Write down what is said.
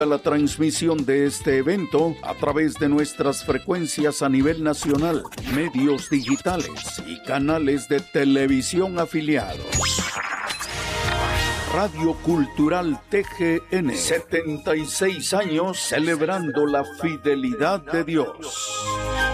La transmisión de este evento a través de nuestras frecuencias a nivel nacional, medios digitales y canales de televisión afiliados. Radio Cultural TGN, 76 años celebrando la fidelidad de Dios.